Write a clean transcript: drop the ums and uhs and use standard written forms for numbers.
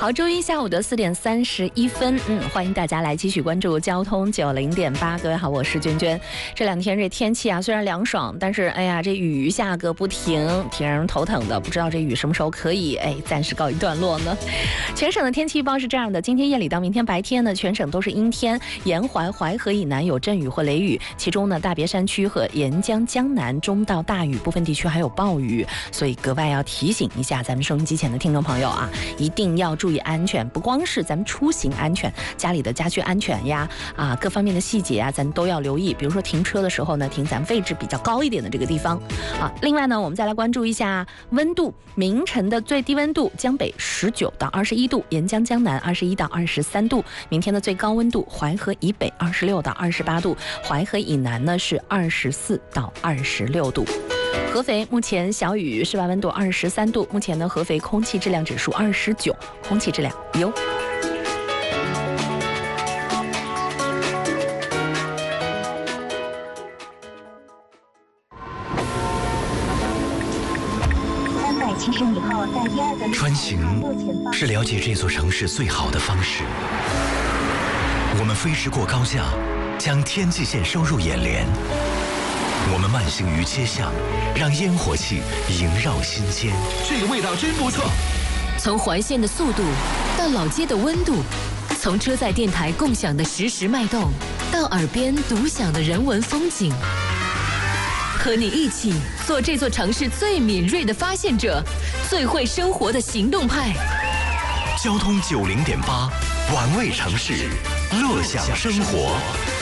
好，周一下午的4点31分，欢迎大家来继续关注交通90.8。各位好，我是娟娟。这2天这天气啊，虽然凉爽，但是哎呀，这雨下个不停，挺让人头疼的。不知道这雨什么时候可以暂时告一段落呢？全省的天气预报是这样的：今天夜里到明天白天呢，全省都是阴天，沿淮河以南有阵雨或雷雨，其中呢，大别山区和沿江江南中到大雨，部分地区还有暴雨，所以格外要提醒一下咱们收音机前的听众朋友啊，一定要注意安全，不光是咱们出行安全，家里的家居安全呀，各方面的细节啊，咱都要留意。比如说停车的时候呢，停咱们位置比较高一点的这个地方。另外呢，我们再来关注一下温度。明晨的最低温度，江北19到21度，沿江江南21到23度。明天的最高温度，淮河以北26到28度，淮河以南呢是24到26度。合肥目前小雨，室外温度23度。目前呢，合肥空气质量指数29，空气质量优。 穿行是了解这座城市最好的方式。我们飞驰过高架，将天际线收入眼帘。我们慢行于街巷，让烟火气萦绕心间。 这个味道真不错。 从环线的速度到老街的温度，从车载电台共享的实时脉动，到耳边独享的人文风景。和你一起做这座城市最敏锐的发现者，最会生活的行动派。 交通90.8，玩味城市，乐享生活。